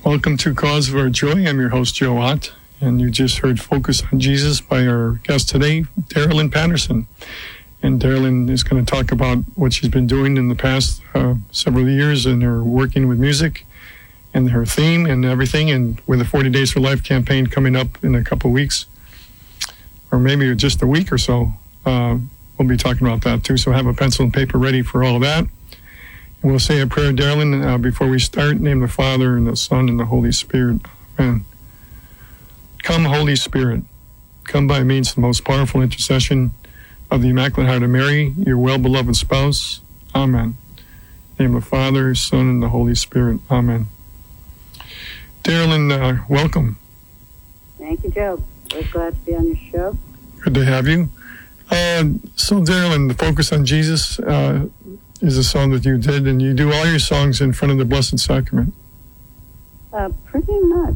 Welcome to Cause of Our Joy. I'm your host, Joe Ott, and you just heard Focus on Jesus by our guest today, Darylyn Patterson. And Darylyn is going to talk about what she's been doing in the past several years and her working with music and her theme and everything, and with the 40 Days for Life campaign coming up in a couple of weeks, or maybe just a week or so. We'll be talking about that too, so have a pencil and paper ready for all of that. And we'll say a prayer, Darylyn, before we start. Name the Father, and the Son, and the Holy Spirit. Amen. Come, Holy Spirit. Come by means of the most powerful intercession of the Immaculate Heart of Mary, your well-beloved spouse. Amen. Name the Father, Son, and the Holy Spirit. Amen. Darylyn, welcome. Thank you, Joe. We're glad to be on your show. Good to have you. So, Darylyn, the Focus on Jesus is a song that you did, and you do all your songs in front of the Blessed Sacrament. Pretty much.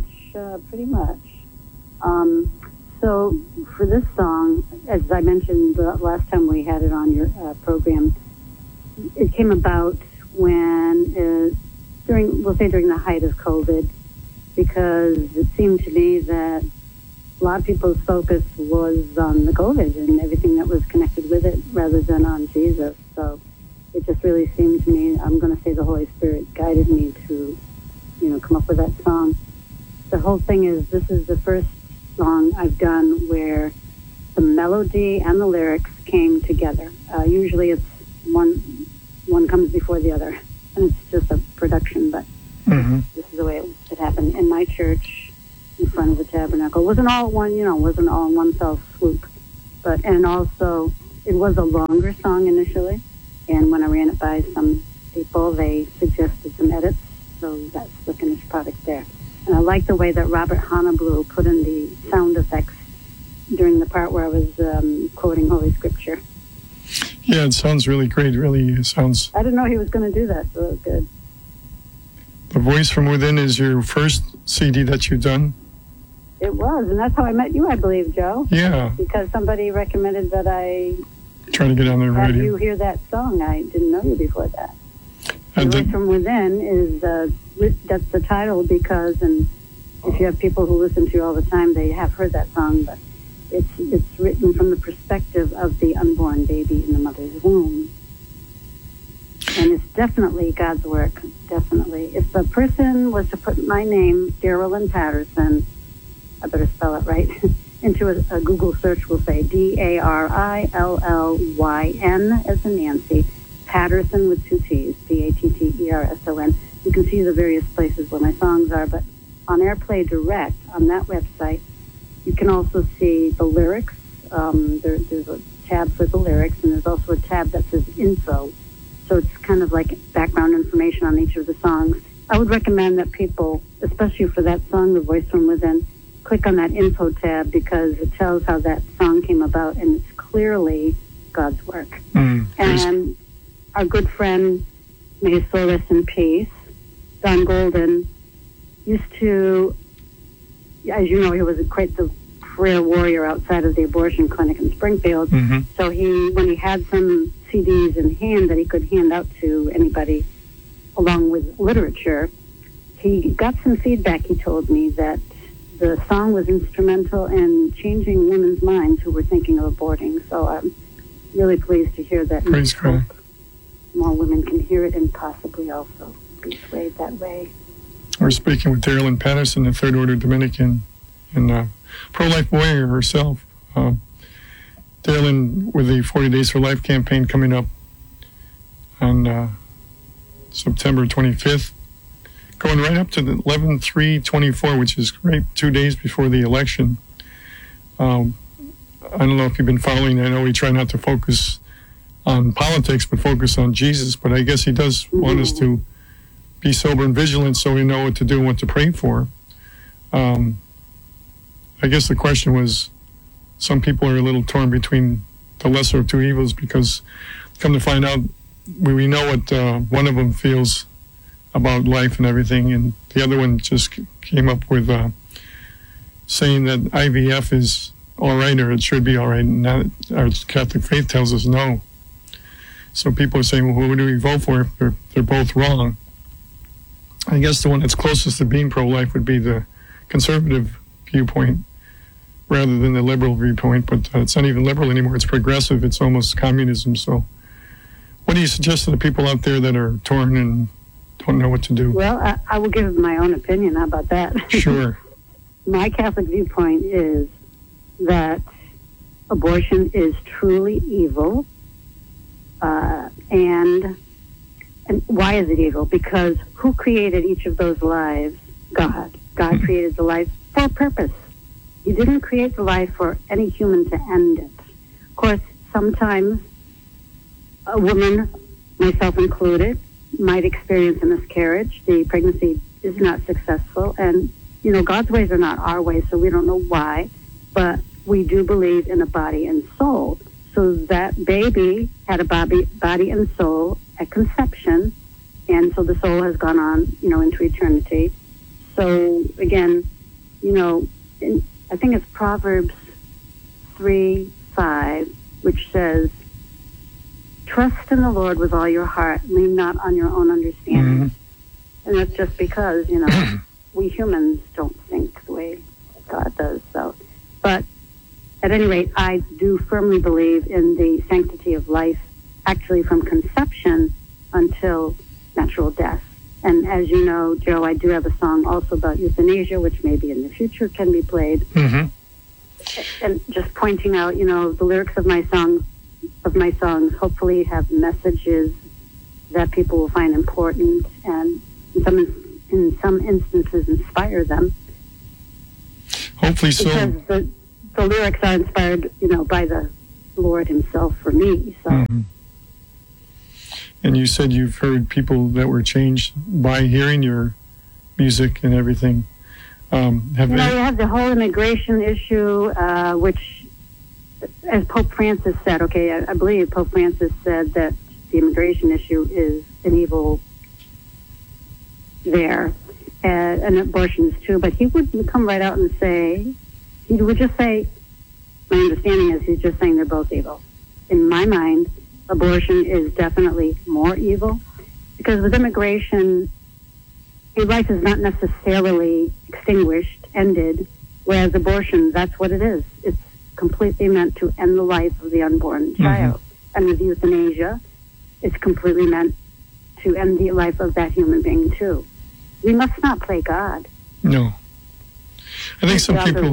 So for this song, as I mentioned the last time we had it on your program, it came about when, during the height of COVID, because it seemed to me that a lot of people's focus was on the COVID and everything that was connected with it rather than on Jesus. So it just really seemed to me, I'm going to say the Holy Spirit guided me to, come up with that song. The whole thing is, this is the first song I've done where the melody and the lyrics came together. Usually it's one comes before the other, and it's just a production, but this is the way it happened in my church in front of the tabernacle. It wasn't all wasn't all in one fell swoop, and also it was a longer song initially, and when I ran it by some people, they suggested some edits, so that's the finished product there. And I like the way that Robert Honablu put in the sound effects during the part where I was quoting Holy Scripture. Yeah, it sounds really great. Really sounds... I didn't know he was going to do that, so it was good. The Voice from Within is your first CD that you've done? It was, and that's how I met you, I believe, Joe. Yeah. Because somebody recommended that I... Try to get on the radio. Have you hear that song? I didn't know you before that. The Voice from Within is, that's the title because, and if you have people who listen to you all the time, they have heard that song, but it's written from the perspective of the unborn baby in the mother's womb. And it's definitely God's work, definitely. If a person was to put my name, Darylyn Patterson, I better spell it right, into a Google search, will say Darillyn as in Nancy, Patterson with two T's, Patterson. You can see the various places where my songs are, but on AirPlay Direct, on that website, you can also see the lyrics. There's a tab for the lyrics, and there's also a tab that says info. So it's kind of like background information on each of the songs. I would recommend that people, especially for that song, The Voice from Within, click on that info tab because it tells how that song came about, and it's clearly God's work. And our good friend, may his soul rest in peace, Don Golden, used to, as you know, he was quite the prayer warrior outside of the abortion clinic in Springfield. So when he had some CDs in hand that he could hand out to anybody along with literature, he got some feedback, he told me, that the song was instrumental in changing women's minds who were thinking of aborting. So I'm really pleased to hear that. Praise God. More women can hear it and possibly also be swayed that way. We're speaking with Darylyn Patterson, the Third Order Dominican, and pro-life warrior herself. Darylyn, with the 40 Days for Life campaign coming up on September 25th, going right up to the 11/3/24, which is right 2 days before the election. I don't know if you've been following. I know we try not to focus on politics, but focus on Jesus. But I guess he does want us to be sober and vigilant so we know what to do and what to pray for. I guess the question was, some people are a little torn between the lesser of two evils because, come to find out, we know what one of them feels about life and everything, and the other one just came up with saying that IVF is all right, or it should be all right, and our Catholic faith tells us no. So people are saying, well, who do we vote for if they're both wrong? I guess the one that's closest to being pro-life would be the conservative viewpoint rather than the liberal viewpoint, but it's not even liberal anymore. It's progressive. It's almost communism. So what do you suggest to the people out there that are torn and don't know what to do? Well, I will give my own opinion. How about that? Sure. My Catholic viewpoint is that abortion is truly evil. And why is it evil? Because who created each of those lives? God. God created the life for a purpose. He didn't create the life for any human to end it. Of course, sometimes a woman, myself included, might experience a miscarriage. The pregnancy is not successful. And, you know, God's ways are not our ways, so we don't know why. But we do believe in a body and soul. So that baby had a body and soul at conception, and so the soul has gone on, you know, into eternity. So again, you know, I think it's Proverbs 3:5, which says, "Trust in the Lord with all your heart, lean not on your own understanding." Mm-hmm. And that's just because, you know, we humans don't think the way God does. So, but at any rate, I do firmly believe in the sanctity of life, actually from conception until natural death. And as you know, Joe, I do have a song also about euthanasia, which maybe in the future can be played. Mm-hmm. And just pointing out, you know, the lyrics of my songs hopefully have messages that people will find important and in some instances inspire them. Hopefully so. Because the lyrics are inspired, you know, by the Lord himself for me. So. Mm-hmm. And you said you've heard people that were changed by hearing your music and everything. You have the whole immigration issue, which, as Pope Francis said, I believe Pope Francis said that the immigration issue is an evil there, and abortions too. But he wouldn't come right out and say, he would just say, my understanding is he's just saying they're both evil. In my mind, abortion is definitely more evil because with immigration, your life is not necessarily extinguished, ended, whereas abortion, that's what it is. It's completely meant to end the life of the unborn child. Mm-hmm. And with euthanasia, it's completely meant to end the life of that human being too. We must not play God. No. I think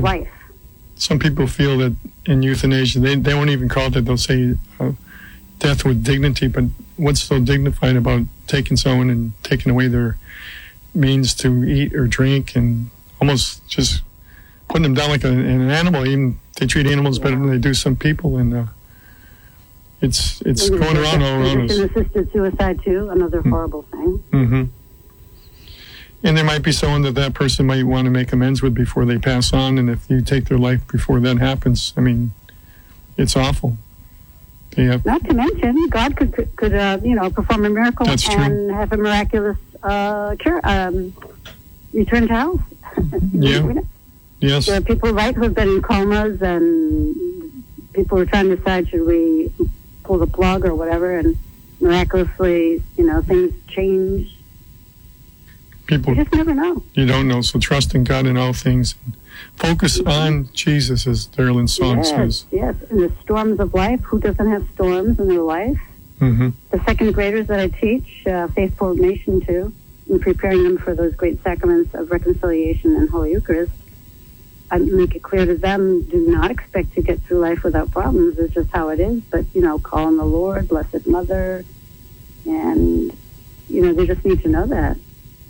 some people feel that in euthanasia, they won't even call it, they'll say death with dignity, but what's so dignified about taking someone and taking away their means to eat or drink and almost just putting them down like an animal? Even they treat animals better than they do some people, and it's going around all around us. Assisted suicide too, another horrible thing. Mm-hmm. And there might be someone that person might want to make amends with before they pass on, and if you take their life before that happens, I mean, it's awful. Not to mention, God could perform a miracle and have a miraculous cure, return to health. Yeah. Yes. There are people, who have been in comas, and people are trying to decide, should we pull the plug or whatever, and miraculously, things change. People, you just never know. You don't know. So trust in God in all things. Focus on Jesus, as Darylyn's song says. Yes, in the storms of life. Who doesn't have storms in their life? Mm-hmm. The second graders that I teach, faith formation too, in preparing them for those great sacraments of reconciliation and Holy Eucharist, I make it clear to them, do not expect to get through life without problems. It's just how it is. But, call on the Lord, Blessed Mother, and, they just need to know that.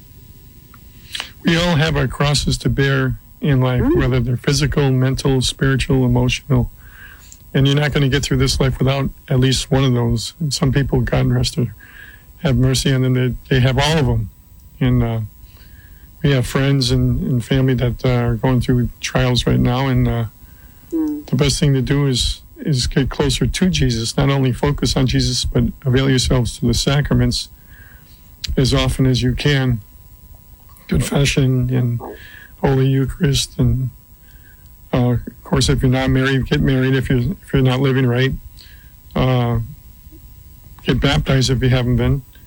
We all have our crosses to bear in life, whether they're physical, mental, spiritual, emotional. And you're not going to get through this life without at least one of those. And some people, God rest her, have mercy on them. They have all of them. And we have friends and family that are going through trials right now. And the best thing to do is get closer to Jesus. Not only focus on Jesus, but avail yourselves to the sacraments as often as you can. Confession and Holy Eucharist, and of course, if you're not married, get married. If you're not living right, get baptized if you haven't been,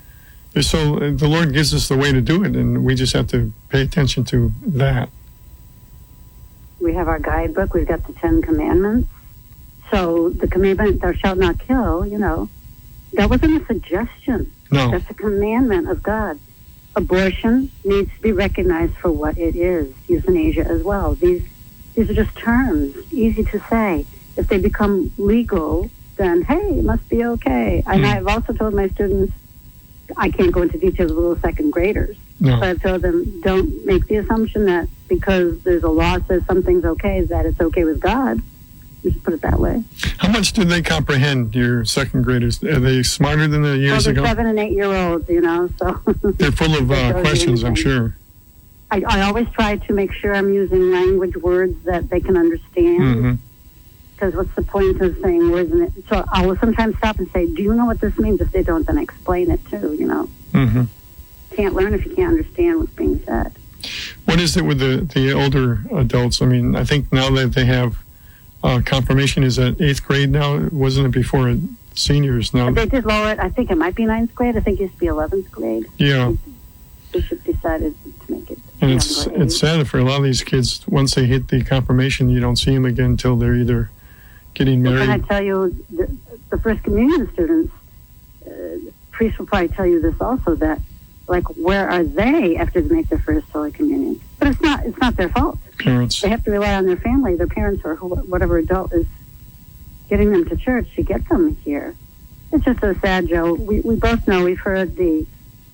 So the Lord gives us the way to do it, and we just have to pay attention to that. We have our guidebook. We've got the 10 Commandments. So the commandment, thou shalt not kill, that wasn't a suggestion. No. That's a commandment of God. Abortion needs to be recognized for what it is. Euthanasia as well. These are just terms, easy to say. If they become legal, then, hey, it must be okay. And I've also told my students, I can't go into details with little second graders, but I've told them, don't make the assumption that because there's a law that says something's okay, that it's okay with God. Just put it that way. How much do they comprehend, your second graders? Are they smarter than the years ago? 7 and 8 year olds, so. They're full of questions, I'm sure. I always try to make sure I'm using language words that they can understand. Because what's the point of saying words in it? So I will sometimes stop and say, do you know what this means? If they don't, then explain it too, Can't learn if you can't understand what's being said. What is it with the older adults? I mean, I think now that they have confirmation is at 8th grade now. Wasn't it before seniors now? They did lower it. I think it might be 9th grade. I think it used to be 11th grade. Yeah. Bishop decided to make it. And it's sad for a lot of these kids, once they hit the confirmation, you don't see them again until they're either getting married. Can I tell you, the First Communion students, priests will probably tell you this also, that, where are they after they make their first Holy Communion? But it's not their fault. Parents. They have to rely on their family, their parents, or whatever adult is getting them to church to get them here. It's just so sad, Joe. We both know, we've heard the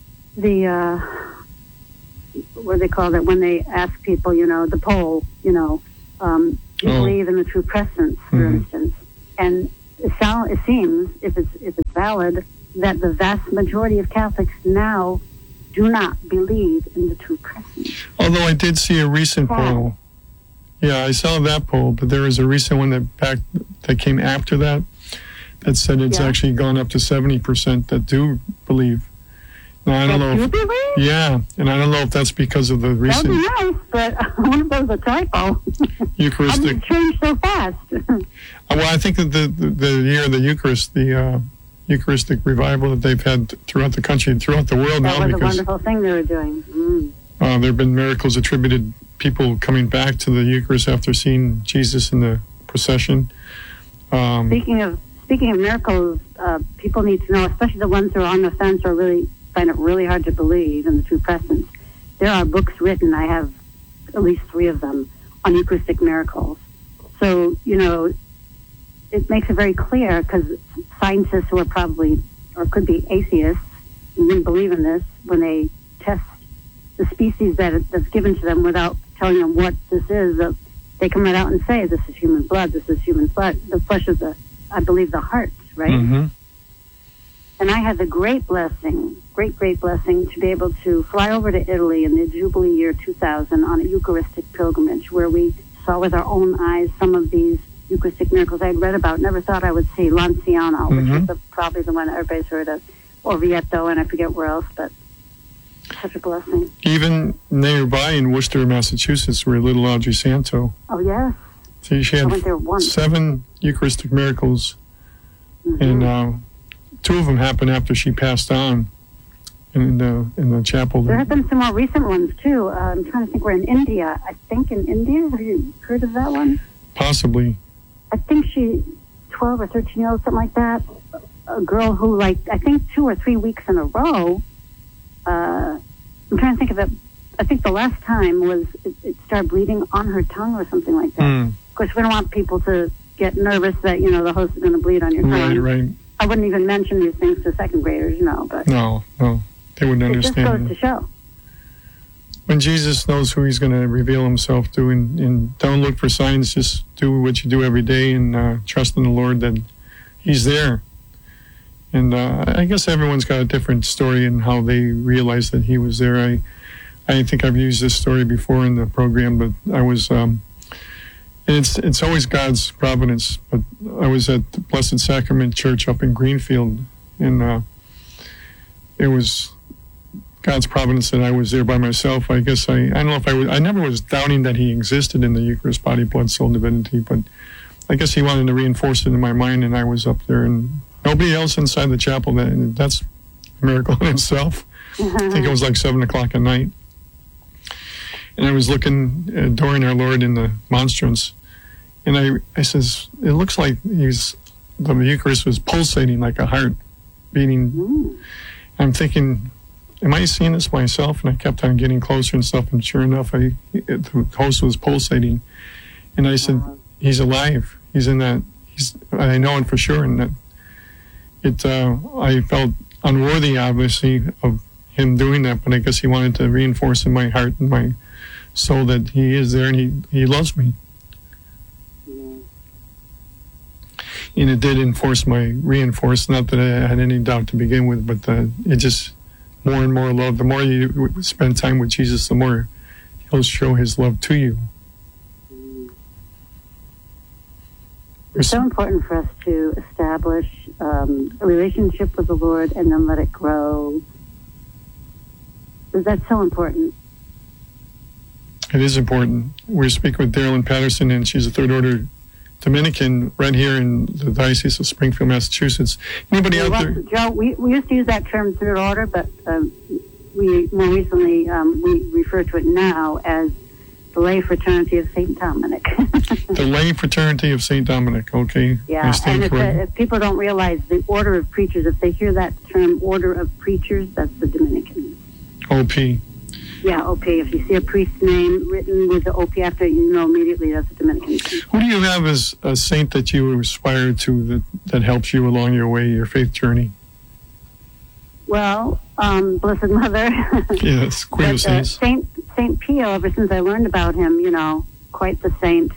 what do they call it, when they ask people, the poll, do you believe in the true presence, for instance? And it seems, if it's valid, that the vast majority of Catholics now do not believe in the true presence. Although I did see a recent poll. Yeah, I saw that poll, but there was a recent one that came after that said it's actually gone up to 70% that do believe. Now, I don't know. You believe? Yeah, and I don't know if that's because of the recent. That'd be nice, but I wonder if there's a typo. Eucharistic. It changed so fast. Well, I think that the year of the Eucharist, the Eucharistic revival that they've had throughout the country and throughout the world now, that was a wonderful thing they were doing. There have been miracles attributed, people coming back to the Eucharist after seeing Jesus in the procession. Speaking of miracles, people need to know, especially the ones who are on the fence or really find it really hard to believe in the true presence. There are books written, I have at least 3 of them, on Eucharistic miracles. So, it makes it very clear, because scientists who are probably, or could be atheists, and wouldn't believe in this, when they test the species that's given to them without telling them what this is, they come right out and say, this is human blood, this is human flesh. The flesh is I believe, the heart, right? And I had the great blessing to be able to fly over to Italy in the Jubilee year 2000 on a Eucharistic pilgrimage, where we saw with our own eyes some of these Eucharistic miracles I'd read about. Never thought I would see Lanciano, which is probably the one that everybody's heard of, or Vieto, and I forget where else, but such a blessing. Even nearby in Worcester, Massachusetts, where little Audrey Santo. Oh, yes. So she had 7 Eucharistic miracles, and 2 of them happened after she passed on in the chapel. There have been some more recent ones, too. I'm trying to think. We're in India. I think in India. Have you heard of that one? Possibly. I think she, 12 or 13 years old, something like that. A girl who, I think 2 or 3 weeks in a row, I'm trying to think of it. I think the last time was it started bleeding on her tongue or something like that. Of course, we don't want people to get nervous that, the host is going to bleed on your tongue. Right. I wouldn't even mention these things to second graders, but... No, they wouldn't understand. It just goes to show. When Jesus knows who he's going to reveal himself to, and don't look for signs, just do what you do every day and trust in the Lord that he's there. And I guess everyone's got a different story in how they realize that he was there. I think I've used this story before in the program, but I was... it's always God's providence, but I was at the Blessed Sacrament Church up in Greenfield, and it was God's providence that I was there by myself. I guess I don't know if I never was doubting that he existed in the Eucharist, body, blood, soul, divinity, but I guess he wanted to reinforce it in my mind, and I was up there, and nobody else inside the chapel. That's a miracle in itself. I think it was like 7 o'clock at night. And I was looking, adoring our Lord in the monstrance. And I says, it looks like the Eucharist was pulsating like a heart beating. Mm. I'm thinking, am I seeing this myself? And I kept on getting closer and stuff. And sure enough, the host was pulsating. And I said, he's alive. He's in that. I know it for sure. And that I felt unworthy, obviously, of him doing that. But I guess he wanted to reinforce in my heart and my soul that he is there and he loves me. And it did reinforce, not that I had any doubt to begin with, but it just more and more love. The more you spend time with Jesus, the more he'll show his love to you. It's so important for us to establish a relationship with the Lord and then let it grow. That's so important. It is important. We're speaking with Darylyn Patterson, and she's a Third Order Dominican right here in the Diocese of Springfield, Massachusetts. Anybody out there? Joe, we used to use that term Third Order, but we more recently we refer to it now as the Lay Fraternity of St. Dominic. The Lay Fraternity of St. Dominic, okay. Yeah, and if people don't realize the order of preachers, if they hear that term Order of Preachers, that's the Dominicans. OP. Yeah, OP. If you see a priest's name written with the OP after it, you know immediately that's a Dominican. Who do you have as a saint that you aspire to that helps you along your way, your faith journey? Well, Blessed Mother. Yes, Queen of Saints. Saint Pio, ever since I learned about him, quite the saint.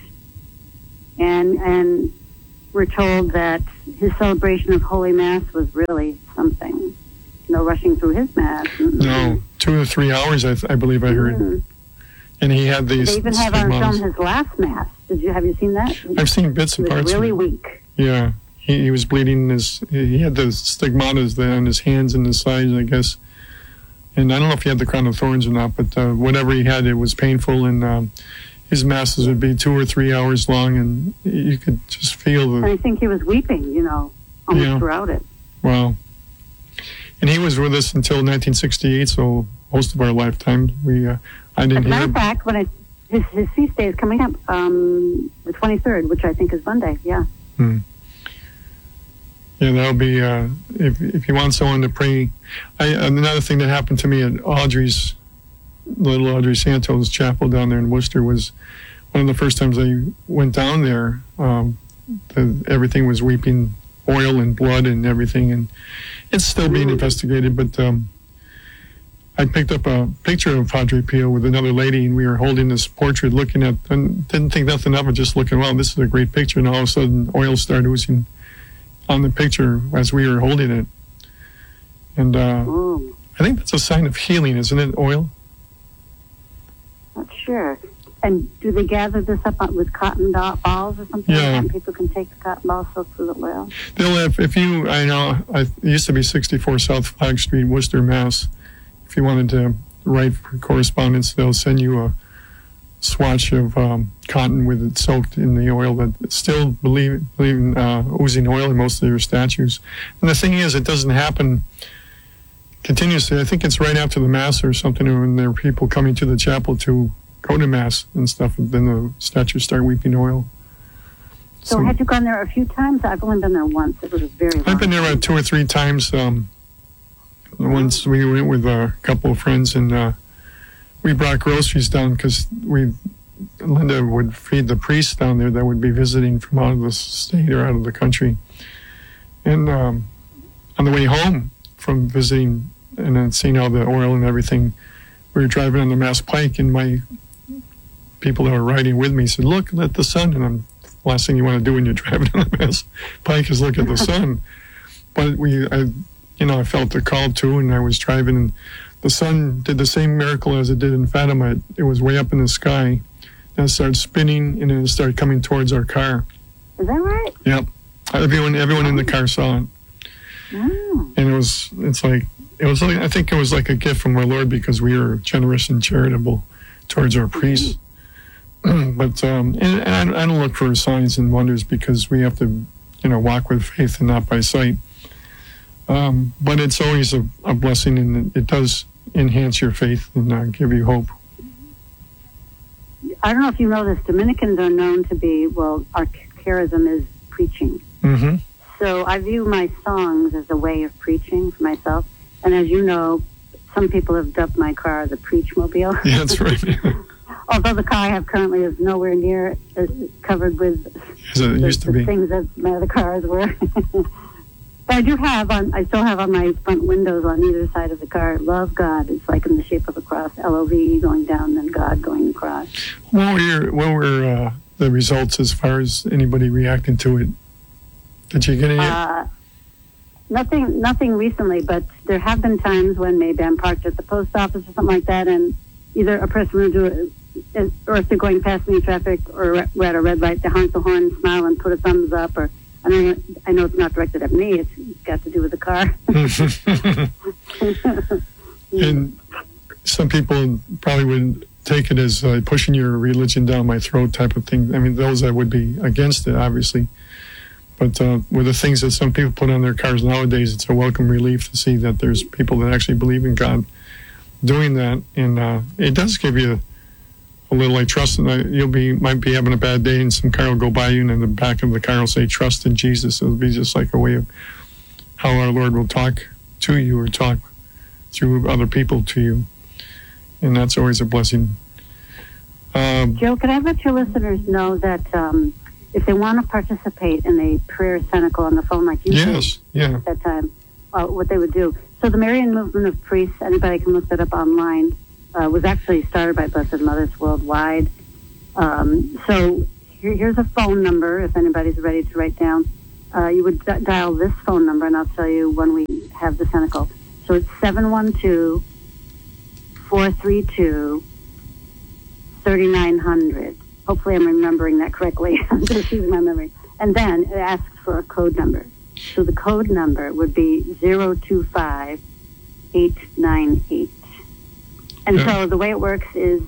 And we're told that his celebration of Holy Mass was really something. Rushing through his Mass. No, 2 or 3 hours, I believe I heard. Mm-hmm. And he had these. They even have on film his last Mass. Have you seen that? I've seen bits and parts. He was really weak. Yeah, he was bleeding. He had the stigmatas on his hands and his sides, I guess. And I don't know if he had the crown of thorns or not, but whatever he had, it was painful. And his masses would be 2 or 3 hours long, and you could just feel And I think he was weeping, almost throughout it. Wow. And he was with us until 1968, so most of our lifetime. I didn't hear. As a matter of fact, when his feast day is coming up, the 23rd, which I think is Monday. Yeah. Yeah, that'll be if you want someone to pray. Another thing that happened to me at little Audrey Santos Chapel down there in Worcester was one of the first times I went down there. Everything was weeping oil and blood and everything, and it's still being investigated. But I picked up a picture of Padre Pio with another lady, and we were holding this portrait, looking at, and didn't think nothing of it, just looking, wow, this is a great picture. And all of a sudden, oil started oozing on the picture as we were holding it. And I think that's a sign of healing, isn't it, oil? Not sure. And do they gather this up with cotton balls or something like that? And people can take the cotton balls, soak through the oil? They'll have, it used to be 64 South Flag Street, Worcester, Mass. If you wanted to write for correspondence, they'll send you a swatch of cotton with it soaked in the oil, but it's still oozing oil in most of your statues. And the thing is, it doesn't happen continuously. I think it's right after the Mass or something when there are people coming to the chapel to go to Mass and stuff, and then the statues start weeping oil. So had you gone there a few times? I've only been there once. It was very long. I've been there about 2 or 3 times. Once we went with a couple of friends, and we brought groceries down because Linda would feed the priests down there that would be visiting from out of the state or out of the country. And on the way home from visiting and then seeing all the oil and everything, we were driving on the Mass Pike, and my people that were riding with me said, "Look at the sun." And the last thing you want to do when you're driving on the Mass Pike is look at the sun. But I felt the call too, and I was driving, and the sun did the same miracle as it did in Fatima. It was way up in the sky, and it started spinning, and then it started coming towards our car. Is that right? Yep. Everyone in the car saw it. Oh. And I think it was like a gift from our Lord, because we are generous and charitable towards our priests. But and I don't look for signs and wonders, because we have to, walk with faith and not by sight. But it's always a blessing, and it does enhance your faith and give you hope. I don't know if you know this, Dominicans are known to be, well, our charism is preaching. Mm-hmm. So I view my songs as a way of preaching for myself. And as you know, some people have dubbed my car the Preachmobile. Yeah, that's right. Although the car I have currently is nowhere near as covered with the things that my other cars were. But I still have on my front windows on either side of the car, love God. It's like in the shape of a cross, LOVE going down, then God going across. What were the results as far as anybody reacting to it? Did you get any? Nothing recently, but there have been times when maybe I'm parked at the post office or something like that, and either a person will do it, or if they're going past me in traffic, or we're at a red light, they honk the horn, smile, and put a thumbs up, or I know it's not directed at me. It's got to do with the car. And some people probably would take it as pushing your religion down my throat type of thing. I mean, those that would be against it, obviously. But with the things that some people put on their cars nowadays, it's a welcome relief to see that there's people that actually believe in God doing that. And it does give you a little like trust. And might be having a bad day, and some car will go by you, and in the back of the car will say, "Trust in Jesus." It'll be just like a way of how our Lord will talk to you or talk through other people to you. And that's always a blessing. Joe, could I let your listeners know that if they want to participate in a prayer cenacle on the phone like you did at that time, what they would do. So the Marian Movement of Priests, anybody can look that up online, was actually started by Blessed Mothers Worldwide. So here's a phone number if anybody's ready to write down. You would dial this phone number, and I'll tell you when we have the cenacle. So it's 712-432-3900. Hopefully I'm remembering that correctly. I'm just using my memory. And then it asks for a code number. So the code number would be 025898. And so the way it works is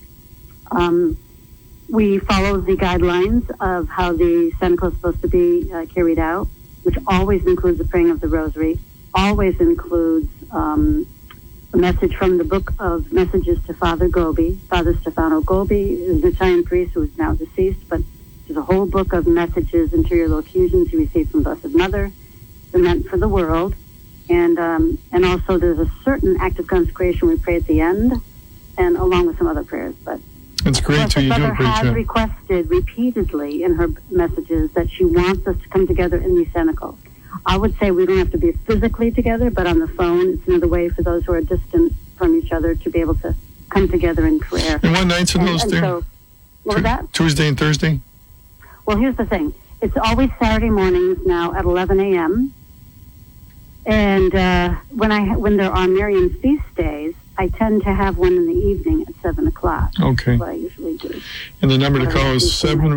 we follow the guidelines of how the cenacle is supposed to be carried out, which always includes the praying of the rosary, always includes a message from the book of messages to Father Gobi. Father Stefano Gobi is an Italian priest who is now deceased, but there's a whole book of messages, interior locutions he received from Blessed Mother. They're meant for the world. And also there's a certain act of consecration we pray at the end, and along with some other prayers. But it's great to you. Mother has requested repeatedly in her messages that she wants us to come together in these cenacles. I would say we don't have to be physically together, but on the phone, it's another way for those who are distant from each other to be able to come together in prayer. And what nights are those, dear? So, what was that? Tuesday and Thursday? Well, here's the thing. It's always Saturday mornings now at 11 a.m. And when there are Marian feast days, I tend to have one in the evening at 7 o'clock. Okay. That's what I usually do. And the number to call is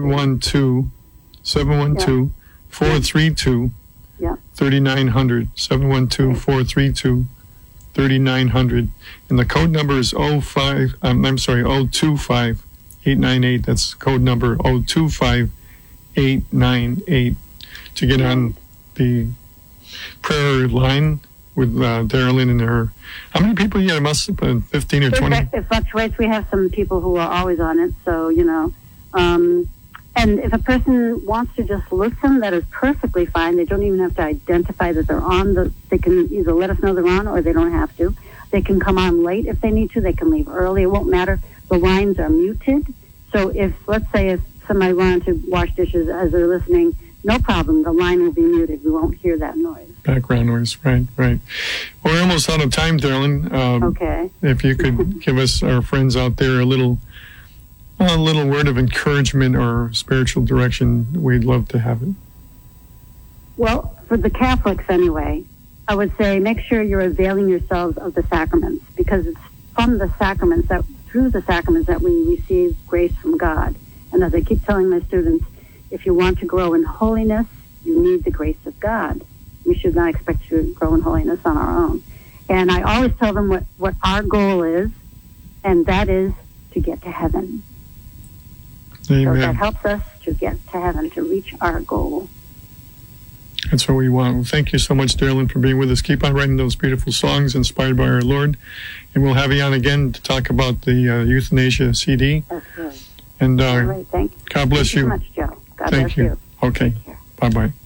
712-432 3900. 712-432-3900. And the code number is 025-898. That's code number 025-898 to get on the prayer line with Darylyn and her. How many people you got? It must have been 15 or 20. It fluctuates. We have some people who are always on it, so, and if a person wants to just listen, that is perfectly fine. They don't even have to identify that they're on. They can either let us know they're on, or they don't have to. They can come on late if they need to. They can leave early. It won't matter. The lines are muted. So let's say if somebody wanted to wash dishes as they're listening, no problem. The line will be muted. We won't hear that noise. Background noise, right. Well, we're almost out of time, Darylyn. Okay. If you could give us, our friends out there, a little word of encouragement or spiritual direction, we'd love to have it. Well, for the Catholics anyway, I would say make sure you're availing yourselves of the sacraments, because it's through the sacraments that we receive grace from God. And as I keep telling my students, if you want to grow in holiness, you need the grace of God. We should not expect to grow in holiness on our own. And I always tell them what our goal is, and that is to get to heaven. Amen. So that helps us to get to heaven, to reach our goal. That's what we want. Well, thank you so much, Darylyn, for being with us. Keep on writing those beautiful songs inspired by our Lord. And we'll have you on again to talk about the euthanasia CD. That's right. And all right, thank you. God bless you. Thank you so much, Joe. God thank bless you. Okay. Bye-bye.